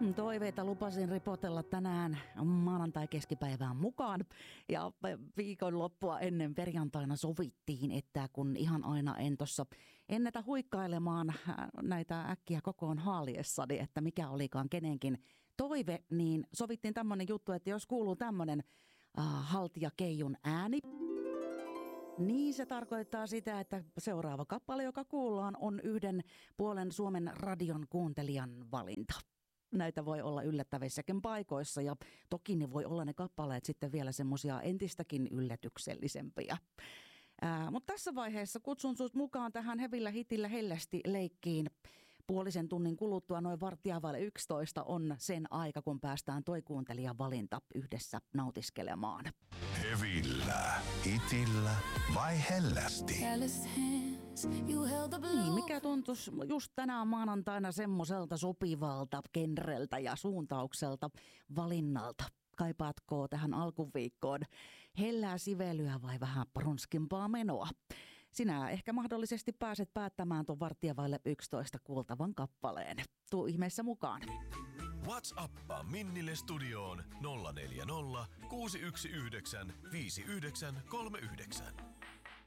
Toiveita lupasin ripotella tänään maanantai-keskipäivään mukaan. Ja viikonloppua ennen perjantaina sovittiin, että kun ihan aina en tuossa ennätä huikkailemaan näitä äkkiä kokoon haaliessani, että mikä olikaan kenenkin toive, niin sovittiin tämmöinen juttu, että jos kuuluu tämmöinen haltijakeijun ääni, niin se tarkoittaa sitä, että seuraava kappale, joka kuullaan, on yhden puolen Suomen radion kuuntelijan valinta. Näitä voi olla yllättävissäkin paikoissa ja toki ne voi olla ne kappaleet sitten vielä semmoisia entistäkin yllätyksellisempiä. Mutta tässä vaiheessa kutsun sinut mukaan tähän Hevillä hitillä hellästi leikkiin. Puolisen tunnin kuluttua noin 10:15 on sen aika, kun päästään toi kuuntelijan valinta yhdessä nautiskelemaan. Hevillä, hitillä vai hellästi? Niin, mikä tuntuisi just tänään maanantaina semmoiselta sopivalta genreltä ja suuntaukselta valinnalta? Kaipaatko tähän alkuviikkoon hellää sivelyä vai vähän pronskimpaa menoa? Sinä ehkä mahdollisesti pääset päättämään tuon 10:11 kuultavan kappaleen. Tuu ihmeessä mukaan. WhatsAppaa Minnille studioon 040 619 5939.